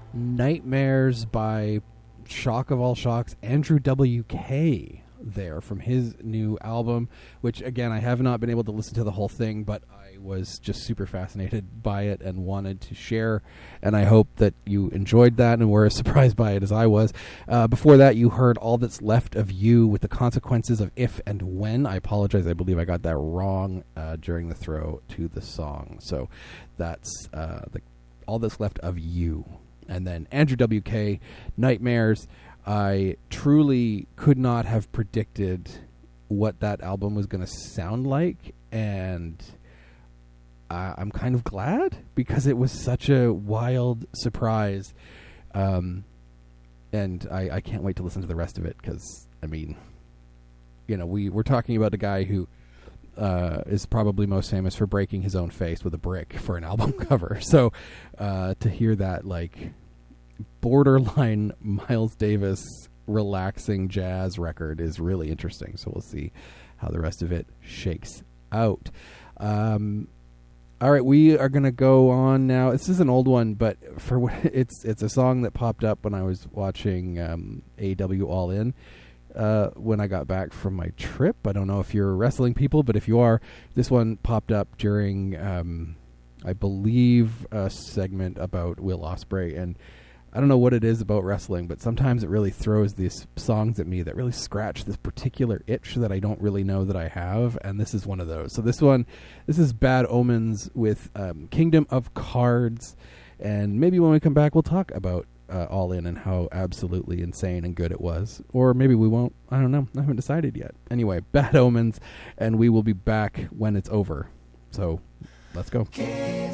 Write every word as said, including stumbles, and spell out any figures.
Nightmares by shock of all shocks, Andrew W K there from his new album, which again I have not been able to listen to the whole thing, but I was just super fascinated by it and wanted to share, and I hope that you enjoyed that and were as surprised by it as I was. Uh, before that, you heard All That's Left of You with the Consequences of If and When. I apologize, I believe I got that wrong uh, during the throw to the song. So that's uh, the All That's Left of You. And then Andrew W K, Nightmares. I truly could not have predicted what that album was going to sound like, and uh, I'm kind of glad because it was such a wild surprise. Um, and I, I can't wait to listen to the rest of it because, I mean, you know, we, we're talking about a guy who uh, is probably most famous for breaking his own face with a brick for an album cover. So uh, to hear that, like, borderline Miles Davis relaxing jazz record is really interesting. So we'll see how the rest of it shakes out. Um, all right, we are going to go on now. This is an old one, but for what it's it's a song that popped up when I was watching um, A E W All In uh, when I got back from my trip. I don't know if you're wrestling people, but if you are, this one popped up during, um, I believe, a segment about Will Ospreay, and I don't know what it is about wrestling, but sometimes it really throws these songs at me that really scratch this particular itch that I don't really know that I have, and this is one of those. So this one, this is Bad Omens with um, Kingdom of Cards, and maybe when we come back we'll talk about uh, All In and how absolutely insane and good it was. Or maybe we won't. I don't know. I haven't decided yet. Anyway, Bad Omens, and we will be back when it's over. So let's go.